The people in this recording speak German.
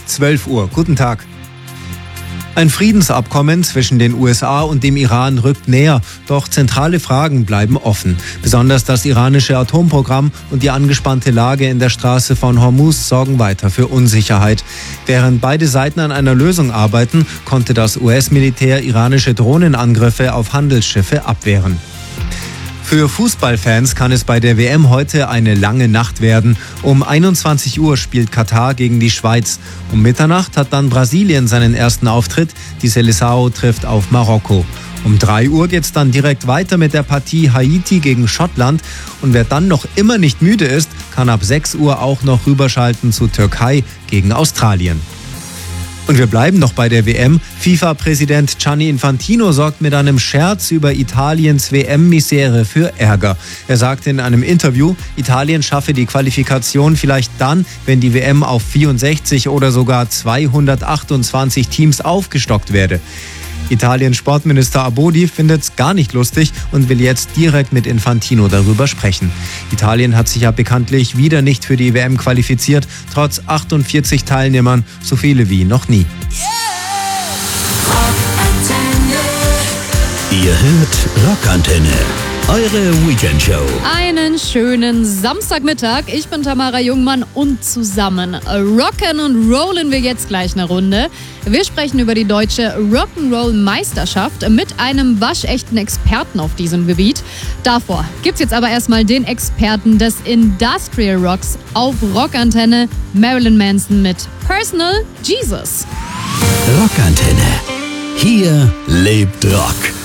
12 Uhr. Guten Tag. Ein Friedensabkommen zwischen den USA und dem Iran rückt näher, doch zentrale Fragen bleiben offen. Besonders das iranische Atomprogramm und die angespannte Lage in der Straße von Hormuz sorgen weiter für Unsicherheit. Während beide Seiten an einer Lösung arbeiten, konnte das US-Militär iranische Drohnenangriffe auf Handelsschiffe abwehren. Für Fußballfans kann es bei der WM heute eine lange Nacht werden. Um 21 Uhr spielt Katar gegen die Schweiz. Um Mitternacht hat dann Brasilien seinen ersten Auftritt. Die Seleção trifft auf Marokko. Um 3 Uhr geht's dann direkt weiter mit der Partie Haiti gegen Schottland. Und wer dann noch immer nicht müde ist, kann ab 6 Uhr auch noch rüberschalten zu Türkei gegen Australien. Und wir bleiben noch bei der WM. FIFA-Präsident Gianni Infantino sorgt mit einem Scherz über Italiens WM-Misere für Ärger. Er sagte in einem Interview, Italien schaffe die Qualifikation vielleicht dann, wenn die WM auf 64 oder sogar 228 Teams aufgestockt werde. Italiens Sportminister Abodi findet es gar nicht lustig und will jetzt direkt mit Infantino darüber sprechen. Italien hat sich ja bekanntlich wieder nicht für die WM qualifiziert, trotz 48 Teilnehmern, so viele wie noch nie. Ihr hört Rockantenne, eure Weekendshow. Einen schönen Samstagmittag. Ich bin Tamara Jungmann und zusammen rocken und rollen wir jetzt gleich eine Runde. Wir sprechen über die deutsche Rock'n'Roll-Meisterschaft mit einem waschechten Experten auf diesem Gebiet. Davor gibt's jetzt aber erstmal den Experten des Industrial Rocks auf Rockantenne, Marilyn Manson mit Personal Jesus. Rockantenne. Hier lebt Rock.